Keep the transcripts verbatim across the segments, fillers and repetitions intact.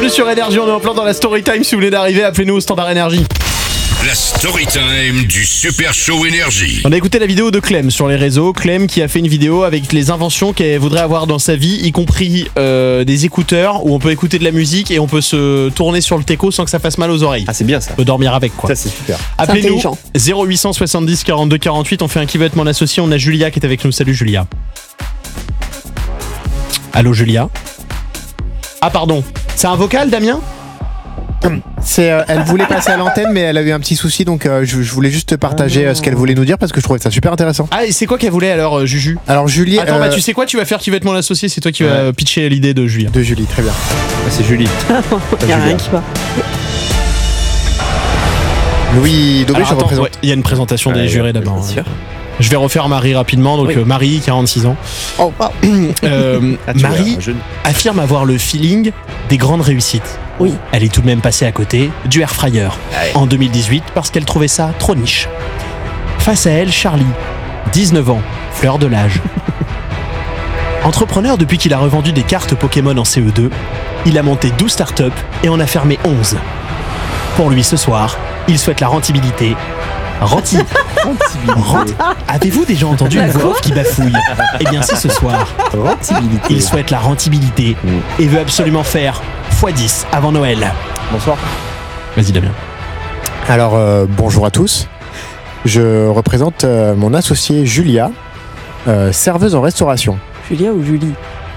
sur Énergie, on est en plein dans la story time. Si vous voulez d'arriver, appelez-nous au standard Énergie. La story time du Super Show Énergie. On a écouté la vidéo de Clem sur les réseaux. Clem qui a fait une vidéo avec les inventions qu'elle voudrait avoir dans sa vie, y compris euh, des écouteurs où on peut écouter de la musique et on peut se tourner sur le teco sans que ça fasse mal aux oreilles. Ah, c'est bien ça. On peut dormir avec, quoi. Ça, c'est super. Appelez-nous zéro huit cent soixante-dix quarante-deux quarante-huit. On fait un qui veut être mon associé. On a Julia qui est avec nous. Salut Julia. Allô Julia. Ah pardon. C'est un vocal, Damien ? C'est, euh, elle voulait passer à l'antenne, mais elle a eu un petit souci, donc euh, je, je voulais juste partager euh, ce qu'elle voulait nous dire parce que je trouvais ça super intéressant. Ah, et c'est quoi qu'elle voulait alors, euh, Juju ? Alors Julie. Attends, euh, bah tu sais quoi, tu vas faire qui va être mon associé, c'est toi qui ouais. vas pitcher l'idée de Julia. De Julie, très bien. Ah, c'est Julie. Il n'y a rien qui va. Louis Daubé, je représente. Il ouais, y a une présentation des ouais, jurés d'abord. Bien sûr. Je vais refaire Marie rapidement. Donc Oui. euh, Marie, quarante-six ans. Oh, wow. Euh, Ah, tu Marie vois, jeune. affirme avoir le feeling des grandes réussites. Oui. Elle est tout de même passée à côté du air fryer Ouais. en deux mille dix-huit parce qu'elle trouvait ça trop niche. Face à elle, Charlie, dix-neuf ans, fleur de l'âge. Entrepreneur depuis qu'il a revendu des cartes Pokémon en C E deux, il a monté douze startups et en a fermé onze. Pour lui ce soir, il souhaite la rentabilité. Renti. Renti. Avez-vous déjà entendu une voix off qui bafouille ? Eh bien c'est ce soir. Rentabilité. Il souhaite la rentabilité et veut absolument faire fois dix avant Noël. Bonsoir. Vas-y Damien. Alors euh, bonjour à tous. Je représente euh, mon associée Julia, euh, serveuse en restauration. Julia ou Julie ?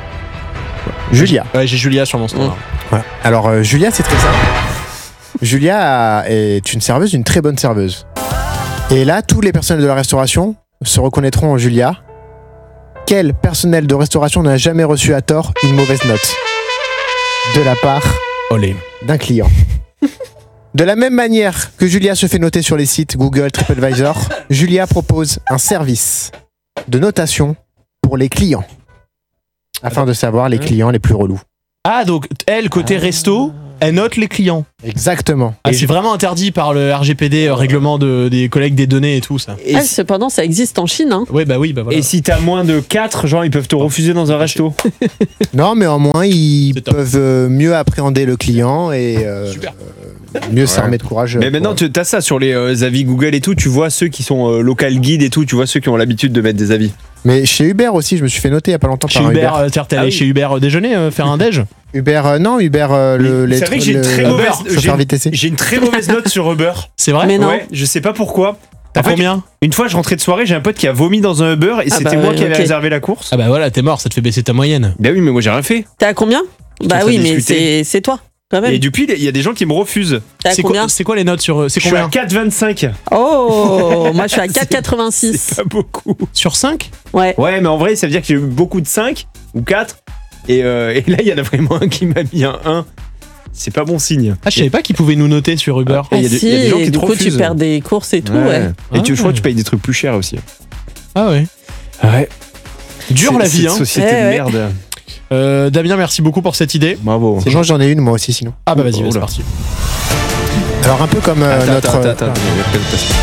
Julia. Ouais, j'ai Julia sur mon standard. Voilà. Alors euh, Julia, c'est très simple. Julia a- est une serveuse, une très bonne serveuse. Et là, tous les personnels de la restauration se reconnaîtront en Julia. Quel personnel de restauration n'a jamais reçu à tort une mauvaise note de la part Olé. d'un client? De la même manière que Julia se fait noter sur les sites Google, TripAdvisor, Julia propose un service de notation pour les clients, afin de savoir les clients les plus relous. Ah donc elle, côté resto, elle note les clients. Exactement. Ah, c'est vraiment interdit par le R G P D, euh, règlement de, des collègues des données et tout ça. Et, Ah, si, cependant, ça existe en Chine. Hein. Ouais bah oui, bah voilà. et si t'as moins de quatre, genre ils peuvent te refuser dans un resto. Non, mais au moins, ils C'est top. peuvent euh, mieux appréhender le client et euh, Super. euh, mieux s'armer de courage. Mais maintenant, tu as ça sur les euh, avis Google et tout, tu vois ceux qui sont euh, local guide et tout, tu vois ceux qui ont l'habitude de mettre des avis. Mais chez Uber aussi, je me suis fait noter il y a pas longtemps Chez par un Uber, Uber. euh, t'es allé Ah oui. chez Uber euh, déjeuner, euh, faire un déj. Uber, euh, non, Uber, euh, le, Mais les c'est vrai que j'ai une le- très le mauvaise- chauffeur j'ai- V T C. J'ai une très mauvaise note sur Uber. C'est vrai. Mais non. Ouais, je sais pas pourquoi. T'as En fait, combien ? Une fois, je rentrais de soirée, j'ai un pote qui a vomi dans un Uber et Ah c'était bah moi ouais, qui avais ok. réservé la course. Ah bah voilà, t'es mort, ça te fait baisser ta moyenne. Bah oui, mais moi j'ai rien fait. T'es à combien ? en Bah train oui, de mais discuter. c'est c'est toi, quand même. Et depuis, il y a des gens qui me refusent. T'es à C'est combien quoi, c'est quoi les notes sur. euh, C'est Je suis à combien ? quatre virgule vingt-cinq. Oh, moi je suis à quatre virgule C'est quatre-vingt-six. pas beaucoup. Sur cinq ? Ouais. Ouais, mais en vrai, ça veut dire que j'ai eu beaucoup de cinq ou quatre. Et, euh, et là, il y en a vraiment un qui m'a mis un un. C'est pas bon signe. Ah, je savais pas qu'ils pouvaient nous noter sur Uber. Ah, il y a Ah des- si, il y a des gens qui et te du coup tu refusent. perds des courses et tout, ouais. Et tu, je crois Ah. que tu payes des trucs plus chers aussi. Ah ouais. Ouais. Dur la vie, Cette hein. société Eh de ouais. merde. Euh, Damien, merci beaucoup pour cette idée. Bravo. Sinon, j'en ai une moi aussi, sinon. Ah bah vas-y, Oh c'est là. parti. Alors, un peu comme euh, Attends, notre. attends, attends, attends, il y a présentation.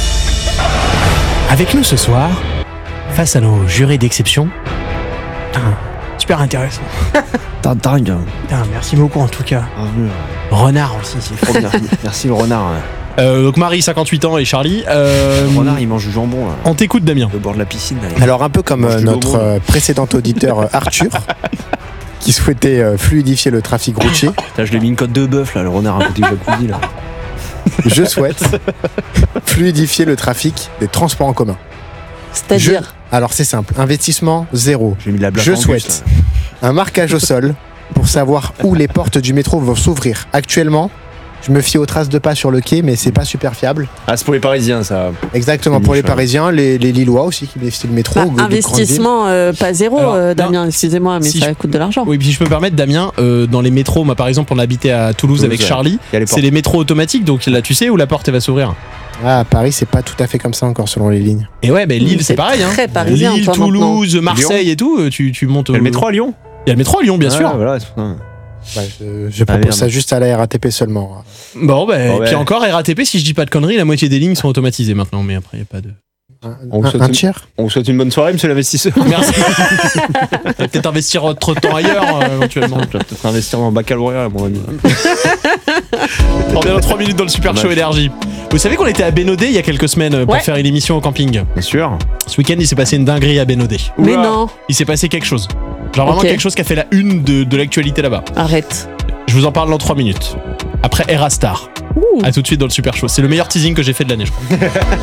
Avec nous ce soir, face à nos jurés d'exception. Putain, super intéressant. T'as dingue. Putain, merci beaucoup en tout cas. Renard aussi, c'est Trop bien. Merci le renard. Euh, donc Marie, cinquante-huit ans et Charlie. Euh, Le renard, il mange du jambon là. on t'écoute Damien. Le bord de la piscine. Là. Alors, un peu comme Mange euh, du notre bonbon. euh, précédent auditeur euh, Arthur, qui souhaitait euh, fluidifier le trafic routier, Là, je l'ai mis une côte de bœuf là, le renard à côté du jacuzzi là. je souhaite fluidifier le trafic des transports en commun. C'est-à-dire, Alors, c'est simple. Investissement zéro. J'ai mis de la blague Je en bus, souhaite là. un marquage au sol pour savoir où les portes du métro vont s'ouvrir. Actuellement, je me fie aux traces de pas sur le quai, mais c'est pas super fiable. Ah, c'est pour les Parisiens ça. Exactement, C'est pour les niche, ouais. Parisiens, les, les Lillois aussi qui bénéficient du métro. bah, ou de grandes villes. investissement euh, pas zéro, Alors, euh, non, Damien, excusez-moi, mais si ça je- coûte de l'argent. Oui, puis si je peux me permettre, Damien, euh, dans les métros, moi par exemple, on habitait à Toulouse, Toulouse, avec ouais. Charlie. Il y a les C'est portes. les métros automatiques, donc là tu sais où la porte elle va s'ouvrir. Ah, à Paris, c'est pas tout à fait comme ça encore selon les lignes. Et ouais, ben Lille c'est C'est pareil. Hein. très parisien, Lille, toi, Toulouse, Marseille et tout, euh, tu, tu montes. Il y a au- le métro à Lyon. Il y a le métro à Lyon, bien Ah, sûr. Voilà, c'est ça. Ouais, je, je Ah, propose merde. ça juste à la R A T P seulement. Bon, ben, Bon, puis ouais. encore R A T P, si je dis pas de conneries, la moitié des lignes sont automatisées maintenant, mais après, il n'y a pas de. On vous Un, souhaite un une- tiers. On vous souhaite une bonne soirée, monsieur l'investisseur. Merci. Peut-être investir votre temps ailleurs, euh, éventuellement. Je vais peut-être investir dans le baccalauréat, à mon ami. On revient dans trois minutes dans le Super Show Dommage. Énergie. Vous savez qu'on était à Bénodet il y a quelques semaines euh, pour Ouais. faire une émission au camping. Bien sûr. Ce week-end, il s'est passé une dinguerie à Bénodet. Mais Oula. non, Il s'est passé quelque chose. Genre vraiment Ok. quelque chose qui a fait la une de, de l'actualité là-bas. arrête. Je vous en parle dans trois minutes. Après Erastar. Ouh. À tout de suite dans le Super Show. C'est le meilleur teasing que j'ai fait de l'année, je crois.